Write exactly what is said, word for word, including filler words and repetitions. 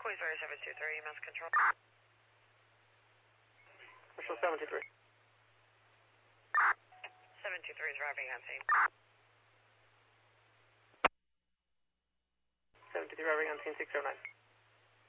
Queensbury seven two three, mass control. Marshal seven two three. seven two three is arriving on scene. seven two three arriving on scene six oh nine.